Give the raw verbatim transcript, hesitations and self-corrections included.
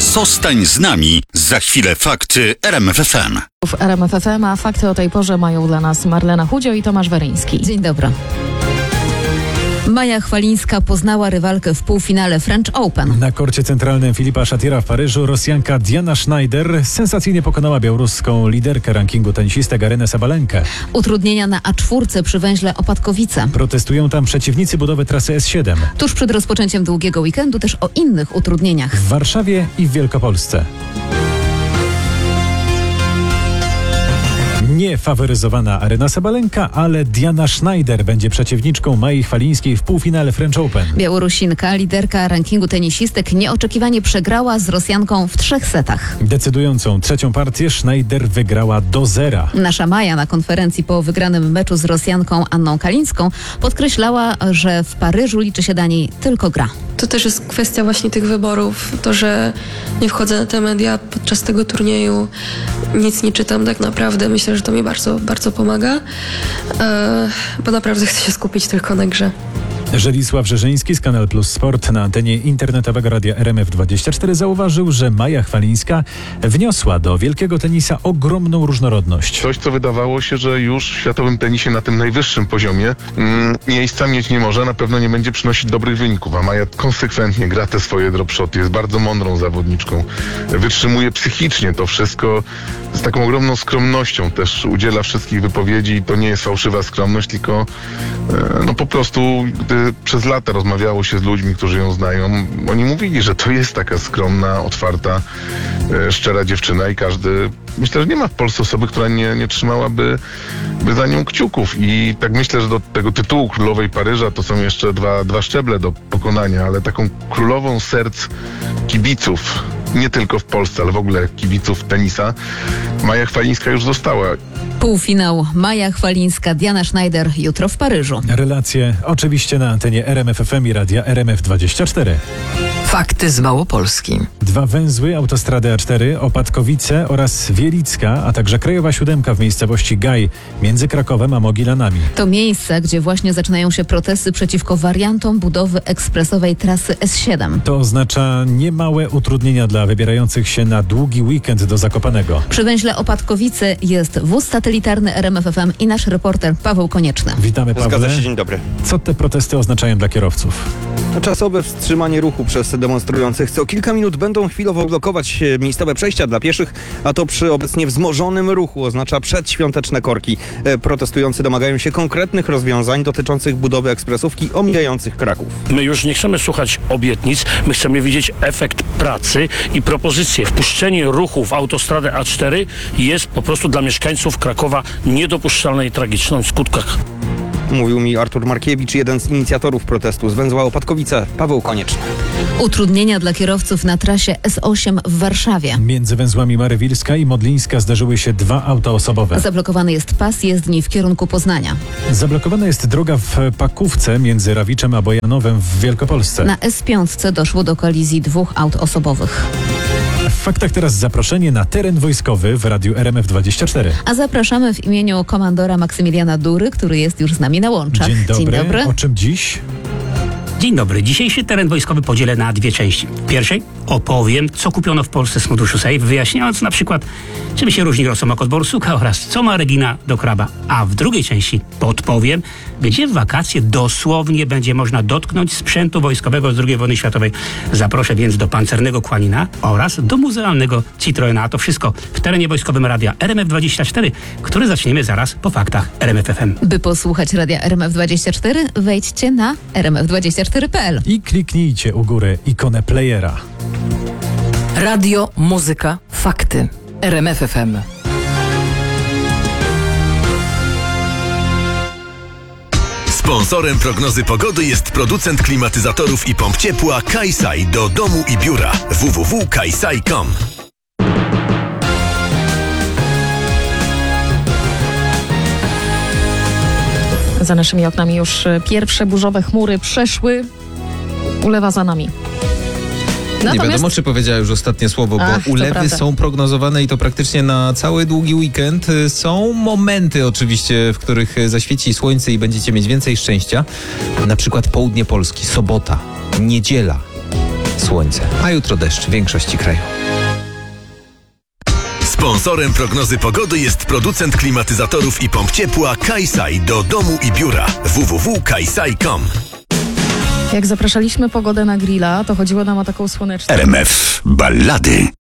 Zostań z nami. Za chwilę fakty R M F F M. W R M F F M, a fakty o tej porze mają dla nas Marlena Chudzio i Tomasz Weryński. Dzień dobry. Maja Chwalińska poznała rywalkę w półfinale French Open. Na korcie centralnym Filipa Szatira w Paryżu Rosjanka Diana Schneider sensacyjnie pokonała białoruską liderkę rankingu tenisistek Arenę Sabalenkę. Utrudnienia na A cztery przy węźle Opatkowice. Protestują tam przeciwnicy budowy trasy S siedem. Tuż przed rozpoczęciem długiego weekendu też o innych utrudnieniach. W Warszawie i w Wielkopolsce. Nie faworyzowana Arena Sabalenka, ale Diana Schneider będzie przeciwniczką Mai Chwalińskiej w półfinale French Open. Białorusinka, liderka rankingu tenisistek, nieoczekiwanie przegrała z Rosjanką w trzech setach. Decydującą trzecią partię Schneider wygrała do zera. Nasza Maja na konferencji po wygranym meczu z Rosjanką Anną Kalińską podkreślała, że w Paryżu liczy się dla niej tylko gra. To też jest kwestia właśnie tych wyborów. To, że nie wchodzę na te media podczas tego turnieju, nic nie czytam tak naprawdę. Myślę, że to mi bardzo, bardzo pomaga, e, bo naprawdę chcę się skupić tylko na grze. Żelisław Rzeżyński z Kanal Plus Sport na antenie internetowego radia R M F dwadzieścia cztery zauważył, że Maja Chwalińska wniosła do wielkiego tenisa ogromną różnorodność. Coś, co wydawało się, że już w światowym tenisie na tym najwyższym poziomie mm, miejsca mieć nie może, na pewno nie będzie przynosić dobrych wyników, a Maja konsekwentnie gra te swoje dropshoty, jest bardzo mądrą zawodniczką, wytrzymuje psychicznie to wszystko, z taką ogromną skromnością też udziela wszystkich wypowiedzi i to nie jest fałszywa skromność, tylko e, no po prostu, gdy przez lata rozmawiało się z ludźmi, którzy ją znają, oni mówili, że to jest taka skromna, otwarta, e, szczera dziewczyna i każdy, myślę, że nie ma w Polsce osoby, która nie, nie trzymałaby by za nią kciuków i tak myślę, że do tego tytułu Królowej Paryża to są jeszcze dwa, dwa szczeble do pokonania, ale taką królową serc kibiców, nie tylko w Polsce, ale w ogóle kibiców tenisa, Maja Chwalińska już została. Półfinał Maja Chwalińska, Diana Schneider jutro w Paryżu. Relacje oczywiście na antenie R M F F M i radia R M F dwadzieścia cztery. Fakty z Małopolski. Dwa węzły autostrady A cztery, Opatkowice oraz Wielicka, a także Krajowa Siódemka w miejscowości Gaj między Krakowem a Mogilanami. To miejsce, gdzie właśnie zaczynają się protesty przeciwko wariantom budowy ekspresowej trasy S siedem. To oznacza niemałe utrudnienia dla wybierających się na długi weekend do Zakopanego. Przy węźle Opatkowice jest wóz satelitarny R M F F M i nasz reporter Paweł Konieczny. Witamy, Pawle. Zgadza się, dzień dobry. Co te protesty oznaczają dla kierowców? Czasowe wstrzymanie ruchu przez demonstrujących. Co kilka minut będą chwilowo blokować miejscowe przejścia dla pieszych, a to przy obecnie wzmożonym ruchu oznacza przedświąteczne korki. Protestujący domagają się konkretnych rozwiązań dotyczących budowy ekspresówki omijających Kraków. My już nie chcemy słuchać obietnic, my chcemy widzieć efekt pracy i propozycje. Wpuszczenie ruchu w autostradę A cztery jest po prostu dla mieszkańców Krakowa niedopuszczalne i tragiczne w skutkach. Mówił mi Artur Markiewicz, jeden z inicjatorów protestu z węzła Opatkowice, Paweł Konieczny. Utrudnienia dla kierowców na trasie S osiem w Warszawie. Między węzłami Marywilska i Modlińska zdarzyły się dwa auta osobowe. Zablokowany jest pas jezdni w kierunku Poznania. Zablokowana jest droga w Pakówce między Rawiczem a Bojanowem w Wielkopolsce. Na S pięć doszło do kolizji dwóch aut osobowych. W faktach teraz zaproszenie na teren wojskowy w radiu R M F dwadzieścia cztery. A zapraszamy w imieniu komandora Maksymiliana Dury, który jest już z nami na łączach. Dzień dobry. Dzień dobry. O czym dziś? Dzień dobry. Dzisiejszy teren wojskowy podzielę na dwie części. W pierwszej opowiem, co kupiono w Polsce z funduszu Safe, wyjaśniając na przykład, czym się różni rosomak od borsuka oraz co ma Regina do kraba. A w drugiej części podpowiem, gdzie w wakacje dosłownie będzie można dotknąć sprzętu wojskowego z drugiej wojny światowej. Zaproszę więc do pancernego Kłanina oraz do muzealnego Citroena. A to wszystko w terenie wojskowym radia R M F dwadzieścia cztery, który zaczniemy zaraz po faktach R M F F M. By posłuchać radia R M F dwadzieścia cztery, wejdźcie na R M F dwadzieścia cztery kropka p l i kliknijcie u góry ikonę playera. Radio, muzyka, fakty. R M F F M. Sponsorem prognozy pogody jest producent klimatyzatorów i pomp ciepła Kaisai do domu i biura. w w w kropka kaisai kropka com. Za naszymi oknami już pierwsze burzowe chmury przeszły. Ulewa za nami. Natomiast... Nie wiadomo, czy powiedziała już ostatnie słowo, bo Ach, ulewy są prognozowane i to praktycznie na cały długi weekend. Są momenty oczywiście, w których zaświeci słońce i będziecie mieć więcej szczęścia. Na przykład południe Polski, sobota, niedziela. słońce, a jutro deszcz w większości kraju. Sponsorem prognozy pogody jest producent klimatyzatorów i pomp ciepła Kaisai do domu i biura. w w w kropka kaisai kropka com. Jak zapraszaliśmy pogodę na grilla, to chodziło nam o taką słoneczną. R M F Ballady.